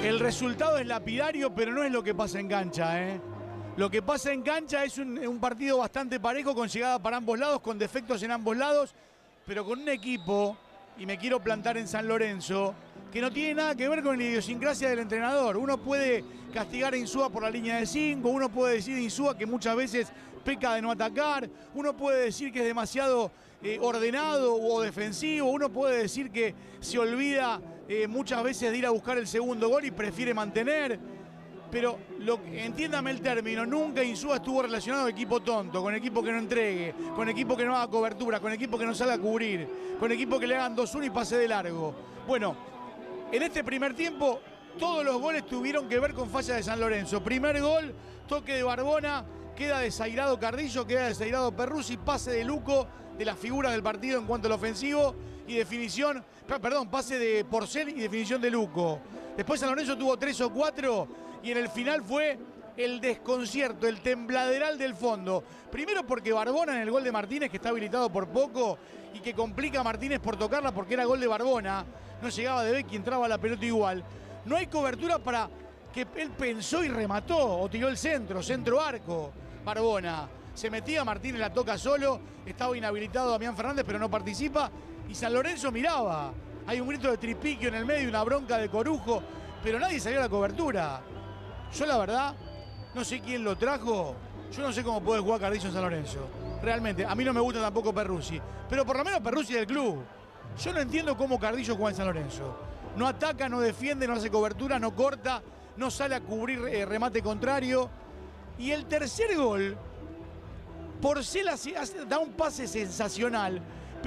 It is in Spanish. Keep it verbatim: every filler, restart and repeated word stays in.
El resultado es lapidario, pero no es lo que pasa en cancha, ¿eh? Lo que pasa en cancha es un, un partido bastante parejo, con llegada para ambos lados, con defectos en ambos lados, pero con un equipo, y me quiero plantar en San Lorenzo, que no tiene nada que ver con la idiosincrasia del entrenador. Uno puede castigar a Insúa por la línea de cinco, uno puede decir de Insúa que muchas veces peca de no atacar, uno puede decir que es demasiado eh, ordenado o defensivo, uno puede decir que se olvida eh, muchas veces de ir a buscar el segundo gol y prefiere mantener. Pero lo, entiéndame el término, nunca Insúa estuvo relacionado con equipo tonto, con equipo que no entregue, con equipo que no haga cobertura, con equipo que no salga a cubrir, con equipo que le hagan dos uno y pase de largo. Bueno, en este primer tiempo todos los goles tuvieron que ver con falla de San Lorenzo. Primer gol, toque de Barbona, queda desairado Carrillo, queda desairado Perruzzi, pase de Luco, de las figuras del partido en cuanto al ofensivo, y definición, perdón, pase de Porcel y definición de Luco. Después San Lorenzo tuvo tres o cuatro y en el final fue el desconcierto, el tembladeral del fondo. Primero porque Barbona en el gol de Martínez, que está habilitado por poco y que complica a Martínez por tocarla porque era gol de Barbona, no llegaba de Becchi, entraba a la pelota igual. No hay cobertura para que él pensó y remató, o tiró el centro, centro arco, Barbona. Se metía, Martínez la toca solo, estaba inhabilitado Damián Fernández, pero no participa, y San Lorenzo miraba. Hay un grito de Tripiquio en el medio, una bronca de Corujo, pero nadie salió a la cobertura. Yo la verdad, no sé quién lo trajo, yo no sé cómo puede jugar Carrillo en San Lorenzo. Realmente, a mí no me gusta tampoco Perruzzi, pero por lo menos Perruzzi del club. Yo no entiendo cómo Carrillo juega en San Lorenzo. No ataca, no defiende, no hace cobertura, no corta, no sale a cubrir eh, remate contrario. Y el tercer gol, Porcel hace, hace, da un pase sensacional,